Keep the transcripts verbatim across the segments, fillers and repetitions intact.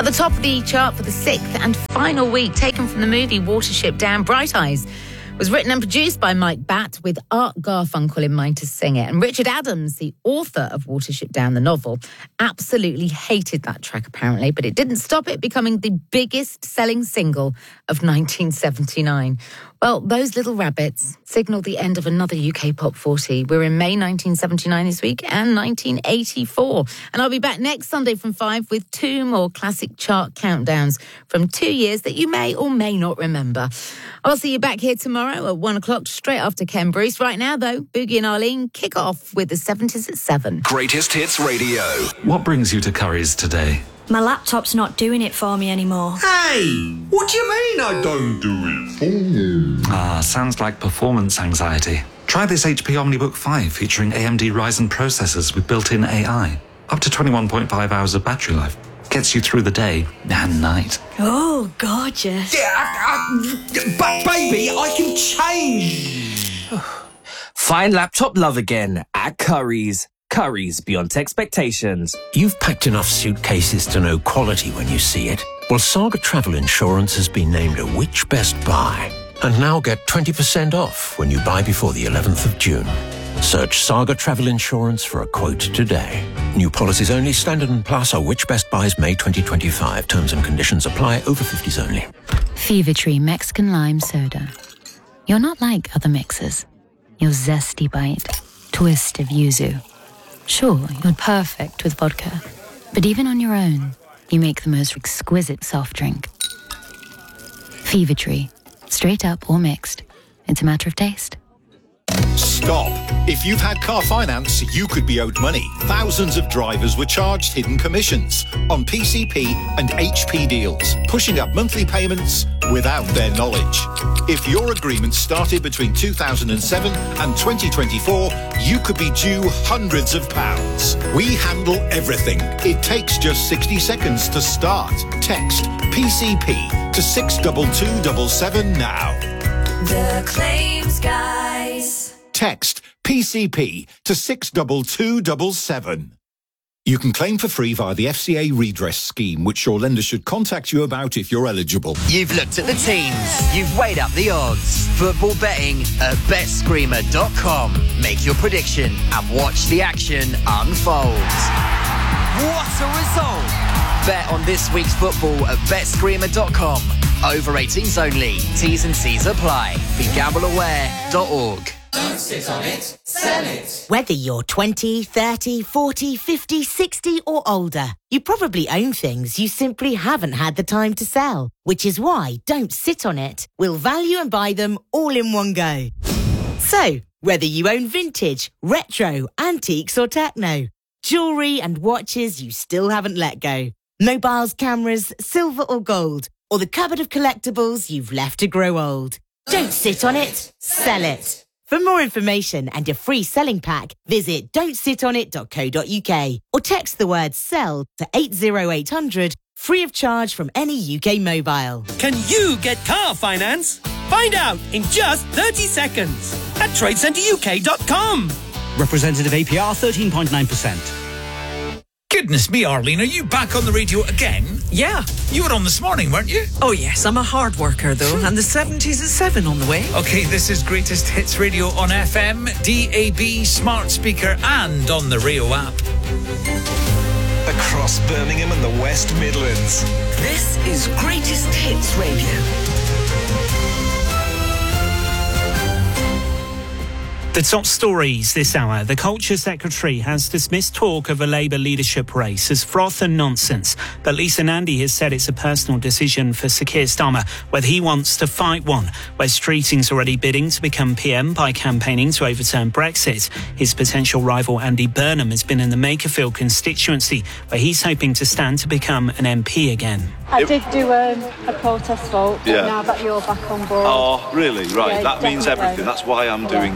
At the top of the chart for the sixth and final week, taken from the movie Watership Down, Bright Eyes was written and produced by Mike Batt with Art Garfunkel in mind to sing it. And Richard Adams, the author of Watership Down, the novel, absolutely hated that track apparently, but it didn't stop it becoming the biggest selling single of nineteen seventy-nine. Well, those little rabbits signalled the end of another U K Pop forty. We're in May nineteen seventy-nine this week and nineteen eighty-four. And I'll be back next Sunday from five with two more classic chart countdowns from two years that you may or may not remember. I'll see you back here tomorrow at one o'clock, straight after Ken Bruce. Right now, though, Boogie and Arlene kick off with the seventies at seven. Greatest Hits Radio. What brings you to Curry's today? My laptop's not doing it for me anymore. Hey, what do you mean I don't do it for you? Ah, sounds like performance anxiety. Try this H P OmniBook five featuring A M D Ryzen processors with built-in A I. Up to twenty-one point five hours of battery life. Gets you through the day and night. Oh, gorgeous. Yeah, I, I, but baby, I can change. Find laptop love again at Curry's. Curry's beyond expectations. You've packed enough suitcases to know quality when you see it. Well, Saga Travel Insurance has been named a Which Best Buy. And now get twenty percent off when you buy before the eleventh of June. Search Saga Travel Insurance for a quote today. New policies only. Standard and Plus are Which Best Buys May twenty twenty-five. Terms and conditions apply. Over fifties only. Fever Tree Mexican Lime Soda. You're not like other mixers. Your zesty bite. Twist of yuzu. Sure, you're perfect with vodka. But even on your own, you make the most exquisite soft drink. Fever Tree. Straight up or mixed. It's a matter of taste. Stop. If you've had car finance, you could be owed money. Thousands of drivers were charged hidden commissions on P C P and H P deals, pushing up monthly payments without their knowledge. If your agreement started between two thousand seven and twenty twenty-four, you could be due hundreds of pounds. We handle everything. It takes just sixty seconds to start. Text P C P to six two two seven seven now. The Claims Guys. Text P C P to six two two seven seven. You can claim for free via the F C A redress scheme, which your lender should contact you about if you're eligible. You've looked at the teams. You've weighed up the odds. Football betting at bet screamer dot com. Make your prediction and watch the action unfold. What a result! Bet on this week's football at bet screamer dot com. Over eighteens only. T's and C's apply. Be gamble aware dot org. Don't sit on it, sell it. Whether you're twenty, thirty, forty, fifty, sixty or older, you probably own things you simply haven't had the time to sell. Which is why Don't Sit on It will value and buy them all in one go. So, whether you own vintage, retro, antiques or techno, jewellery and watches you still haven't let go, mobiles, cameras, silver or gold, or the cupboard of collectibles you've left to grow old. Don't sit on it, sell it. For more information and a free selling pack, visit don't sit on it dot co dot uk or text the word SELL to eight oh eight hundred, free of charge from any U K mobile. Can you get car finance? Find out in just thirty seconds at trade centre U K dot com. Representative A P R thirteen point nine percent. Goodness me, Arlene, are you back on the radio again? Yeah. You were on this morning, weren't you? Oh, yes, I'm a hard worker, though, and the seventies is seven on the way. OK, this is Greatest Hits Radio on F M, D A B, smart speaker and on the Rio app. Across Birmingham and the West Midlands. This is Greatest Hits Radio. The top stories this hour. The Culture Secretary has dismissed talk of a Labour leadership race as froth and nonsense. But Lisa Nandy has said it's a personal decision for Sir Keir Starmer whether he wants to fight one. Wes Streeting's already bidding to become P M by campaigning to overturn Brexit. His potential rival Andy Burnham has been in the Makerfield constituency where he's hoping to stand to become an M P again. I did do um, a protest vote, but Yeah. now that you're back on board... Oh, really? Right, Yeah, that means definitely. everything. That's why I'm doing it. Yeah,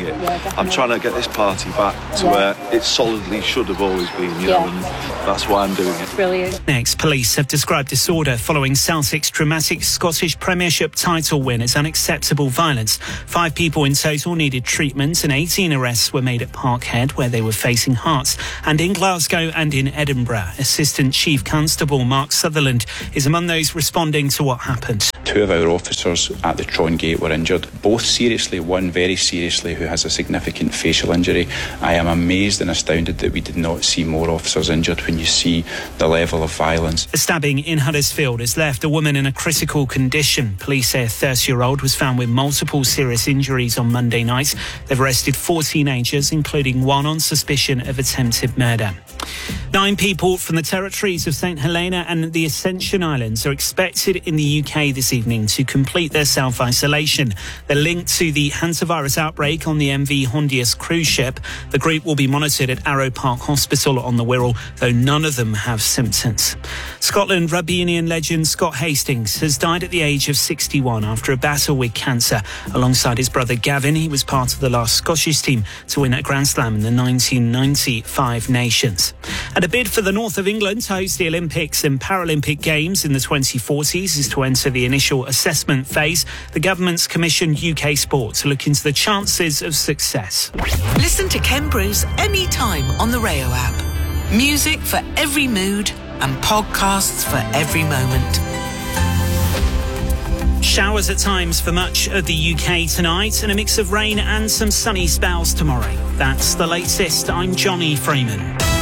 I'm trying to get this party back to Yeah. where it solidly should have always been, you Yeah. know, and that's why I'm doing it. Brilliant. Next, police have described disorder following Celtic's dramatic Scottish Premiership title win as unacceptable violence. Five people in total needed treatment and eighteen arrests were made at Parkhead, where they were facing Hearts, and in Glasgow and in Edinburgh. Assistant Chief Constable Mark Sutherland is among those responding to what happened. Two of our officers at the Tron Gate were injured, both seriously, one very seriously who has a significant facial injury. I am amazed and astounded that we did not see more officers injured when you see the level of violence. A stabbing in Huddersfield has left a woman in a critical condition. Police say a thirty-year-old was found with multiple serious injuries on Monday night. They've arrested four teenagers, including one on suspicion of attempted murder. Nine people from the territories of Saint Helena and the Ascension Islands are expected in the U K this evening to complete their self-isolation. They're linked to the hantavirus outbreak on the M V Hondius cruise ship. The group will be monitored at Arrow Park Hospital on the Wirral, though none of them have symptoms. Scotland rugby union legend Scott Hastings has died at the age of sixty-one after a battle with cancer. Alongside his brother Gavin, he was part of the last Scottish team to win a Grand Slam in the nineteen ninety Five Nations. And a bid for the north of England to host the Olympics and Paralympic Games in the twenty forties is to enter the initial assessment phase. The government's commissioned U K Sport to look into the chances of success. Listen to Ken Bruce anytime on the Rayo app. Music for every mood and podcasts for every moment. Showers at times for much of the U K tonight and a mix of rain and some sunny spells tomorrow. That's the latest. I'm Johnny Freeman.